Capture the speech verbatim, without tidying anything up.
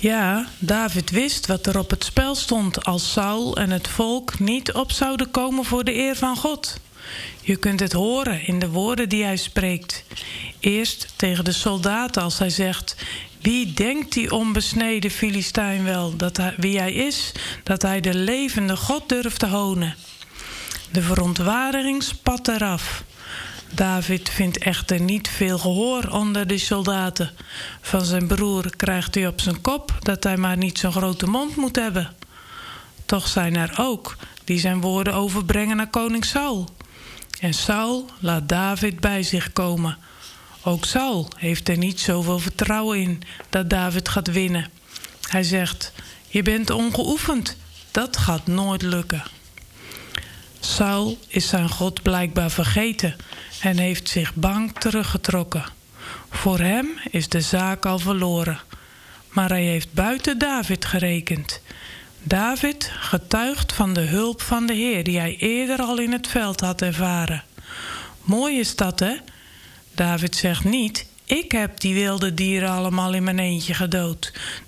Ja, David wist wat er op het spel stond als Saul en het volk niet op zouden komen voor de eer van God. Je kunt het horen in de woorden die hij spreekt. Eerst tegen de soldaten als hij zegt: wie denkt die onbesneden Filistijn wel dat hij, wie hij is, dat hij de levende God durft te honen? De verontwaardiging spat eraf. David vindt echter niet veel gehoor onder de soldaten. Van zijn broer krijgt hij op zijn kop dat hij maar niet zo'n grote mond moet hebben. Toch zijn er ook die zijn woorden overbrengen naar koning Saul. En Saul laat David bij zich komen. Ook Saul heeft er niet zoveel vertrouwen in dat David gaat winnen. Hij zegt: je bent ongeoefend, dat gaat nooit lukken. Saul is zijn God blijkbaar vergeten en heeft zich bang teruggetrokken. Voor hem is de zaak al verloren. Maar hij heeft buiten David gerekend. David getuigt van de hulp van de Heer die hij eerder al in het veld had ervaren. Mooi is dat, hè? David zegt niet: ik heb die wilde dieren allemaal in mijn eentje gedood.